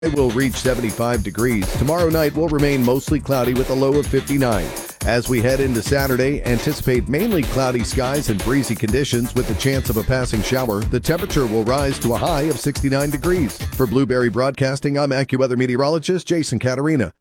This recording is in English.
It will reach 75 degrees. Tomorrow night will remain mostly cloudy with a low of 59. As we head into Saturday, anticipate mainly cloudy skies and breezy conditions with the chance of a passing shower. The temperature will rise to a high of 69 degrees. For Blueberry Broadcasting, I'm AccuWeather meteorologist Jason Caterina.